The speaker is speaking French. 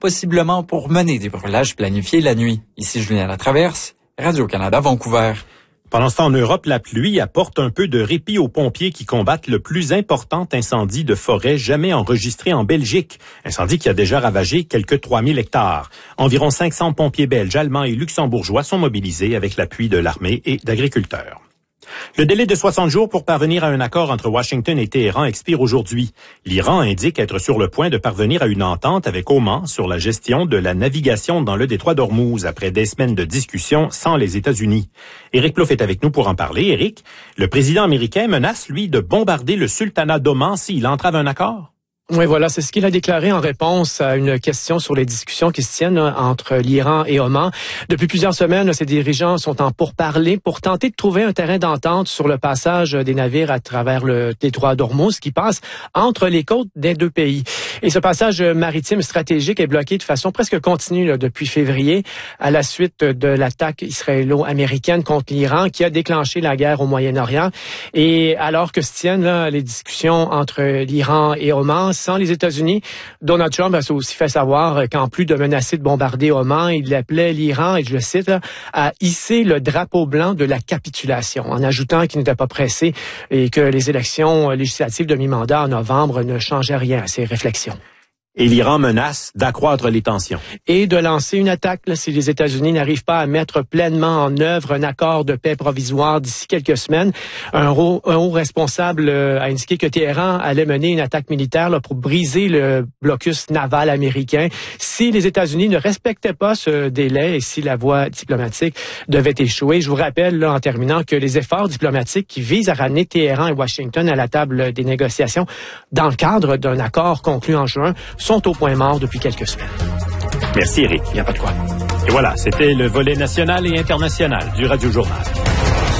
possiblement pour mener des brûlages planifiés la nuit. Ici Julien Latraverse, Radio-Canada, Vancouver. Pendant ce temps, en Europe, la pluie apporte un peu de répit aux pompiers qui combattent le plus important incendie de forêt jamais enregistré en Belgique. Incendie qui a déjà ravagé quelques 3000 hectares. Environ 500 pompiers belges, allemands et luxembourgeois sont mobilisés avec l'appui de l'armée et d'agriculteurs. Le délai de 60 jours pour parvenir à un accord entre Washington et Téhéran expire aujourd'hui. L'Iran indique être sur le point de parvenir à une entente avec Oman sur la gestion de la navigation dans le détroit d'Ormuz après des semaines de discussions sans les États-Unis. Éric Plouffe est avec nous pour en parler. Éric, le président américain menace, lui, de bombarder le sultanat d'Oman s'il entrave un accord? Oui, voilà, c'est ce qu'il a déclaré en réponse à une question sur les discussions qui se tiennent entre l'Iran et Oman. Depuis plusieurs semaines, ces dirigeants sont en pourparlers pour tenter de trouver un terrain d'entente sur le passage des navires à travers le détroit d'Ormuz qui passe entre les côtes des deux pays. Et ce passage maritime stratégique est bloqué de façon presque continue depuis février à la suite de l'attaque israélo-américaine contre l'Iran qui a déclenché la guerre au Moyen-Orient. Et alors que se tiennent les discussions entre l'Iran et Oman, sans les États-Unis, Donald Trump a aussi fait savoir qu'en plus de menacer de bombarder Oman, il appelait l'Iran, et je le cite, à hisser le drapeau blanc de la capitulation, en ajoutant qu'il n'était pas pressé et que les élections législatives de mi-mandat en novembre ne changeaient rien à ses réflexions. Et l'Iran menace d'accroître les tensions. Et de lancer une attaque si les États-Unis n'arrivent pas à mettre pleinement en œuvre un accord de paix provisoire d'ici quelques semaines. Un haut responsable a indiqué que Téhéran allait mener une attaque militaire pour briser le blocus naval américain si les États-Unis ne respectaient pas ce délai et si la voie diplomatique devait échouer. Je vous rappelle en terminant que les efforts diplomatiques qui visent à ramener Téhéran et Washington à la table des négociations dans le cadre d'un accord conclu en juin sont au point mort depuis quelques semaines. Merci, Éric. Il n'y a pas de quoi. Et voilà, c'était le volet national et international du Radio Journal.